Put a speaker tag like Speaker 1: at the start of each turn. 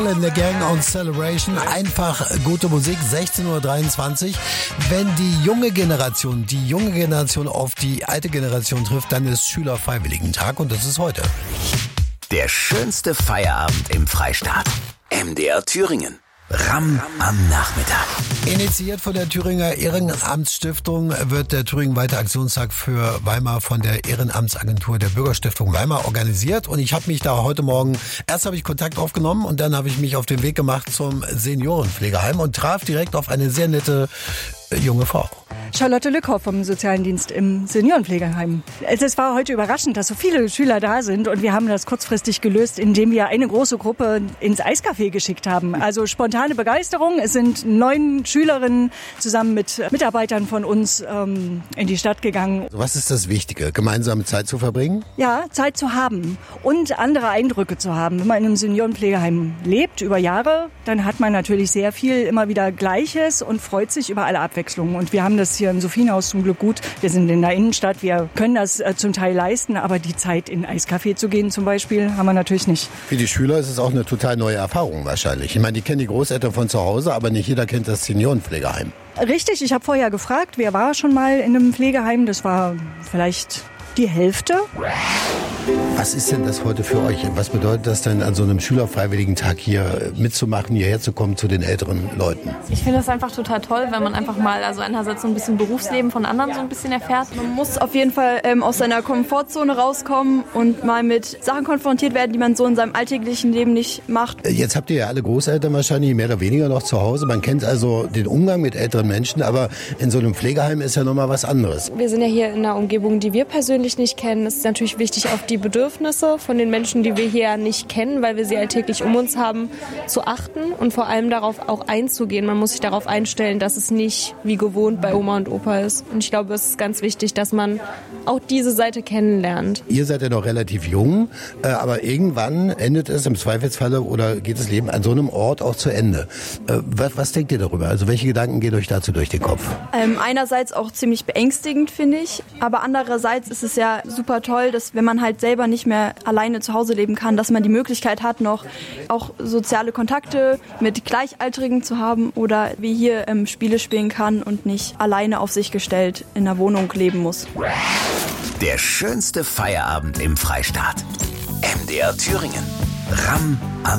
Speaker 1: In der Gang on Celebration, einfach gute Musik, 16:23 Uhr. Wenn die junge Generation auf die alte Generation trifft, dann ist Schülerfreiwilligentag und das ist heute.
Speaker 2: Der schönste Feierabend im Freistaat. MDR Thüringen. RAM am Nachmittag.
Speaker 1: Initiiert von der Thüringer Ehrenamtsstiftung wird der Thüringen-weite Aktionstag für Weimar von der Ehrenamtsagentur der Bürgerstiftung Weimar organisiert. Und ich habe mich da heute Morgen, erst habe ich Kontakt aufgenommen und dann habe ich mich auf den Weg gemacht zum Seniorenpflegeheim und traf direkt auf eine sehr nette junge Frau.
Speaker 3: Charlotte Lückhoff vom Sozialen Dienst im Seniorenpflegeheim. Es war heute überraschend, dass so viele Schüler da sind und wir haben das kurzfristig gelöst, indem wir eine große Gruppe ins Eiscafé geschickt haben. Also spontane Begeisterung. Es sind 9 Schülerinnen zusammen mit Mitarbeitern von uns in die Stadt gegangen.
Speaker 1: Was ist das Wichtige? Gemeinsame Zeit zu verbringen?
Speaker 3: Ja, Zeit zu haben und andere Eindrücke zu haben. Wenn man in einem Seniorenpflegeheim lebt über Jahre, dann hat man natürlich sehr viel immer wieder Gleiches und freut sich über alle Abwechslungen. Und wir haben das hier im Sophienhaus zum Glück gut. Wir sind in der Innenstadt, wir können das zum Teil leisten, aber die Zeit in ein Eiscafé zu gehen zum Beispiel, haben wir natürlich nicht.
Speaker 1: Für die Schüler ist es auch eine total neue Erfahrung wahrscheinlich. Ich meine, die kennen die Großeltern von zu Hause, aber nicht jeder kennt das Seniorenpflegeheim.
Speaker 3: Richtig, ich habe vorher gefragt, wer war schon mal in einem Pflegeheim? Das war vielleicht die Hälfte.
Speaker 1: Was ist denn das heute für euch? Was bedeutet das denn, an so einem Schülerfreiwilligentag hier mitzumachen, hierher zu kommen zu den älteren Leuten?
Speaker 4: Ich finde es einfach total toll, wenn man einfach mal, also einerseits so ein bisschen Berufsleben von anderen so ein bisschen erfährt.
Speaker 5: Man muss auf jeden Fall aus seiner Komfortzone rauskommen und mal mit Sachen konfrontiert werden, die man so in seinem alltäglichen Leben nicht macht.
Speaker 1: Jetzt habt ihr ja alle Großeltern wahrscheinlich mehr oder weniger noch zu Hause. Man kennt also den Umgang mit älteren Menschen, aber in so einem Pflegeheim ist ja nochmal was anderes.
Speaker 6: Wir sind ja hier in einer Umgebung, die wir persönlich nicht kennen. Es ist natürlich wichtig, auf die Bedürfnisse von den Menschen, die wir hier nicht kennen, weil wir sie alltäglich um uns haben, zu achten und vor allem darauf auch einzugehen. Man muss sich darauf einstellen, dass es nicht wie gewohnt bei Oma und Opa ist. Und ich glaube, es ist ganz wichtig, dass man auch diese Seite kennenlernt.
Speaker 1: Ihr seid ja noch relativ jung, aber irgendwann endet es im Zweifelsfalle oder geht das Leben an so einem Ort auch zu Ende. Was denkt ihr darüber? Also welche Gedanken gehen euch dazu durch den Kopf?
Speaker 5: Einerseits auch ziemlich beängstigend, finde ich, aber andererseits ist es ja super toll, dass wenn man halt selber nicht mehr alleine zu Hause leben kann, dass man die Möglichkeit hat, noch auch soziale Kontakte mit Gleichaltrigen zu haben oder wie hier Spiele spielen kann und nicht alleine auf sich gestellt in der Wohnung leben muss.
Speaker 2: Der schönste Feierabend im Freistaat. MDR Thüringen. RAM am